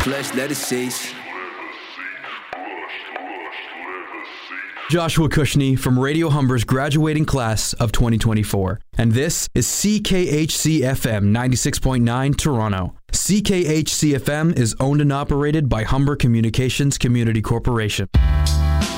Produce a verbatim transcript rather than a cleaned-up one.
flesh, let it cease. Joshua Cushney from Radio Humber's graduating class of twenty twenty-four. And this is C K H C F M ninety-six point nine Toronto. C K H C F M is owned and operated by Humber Communications Community Corporation.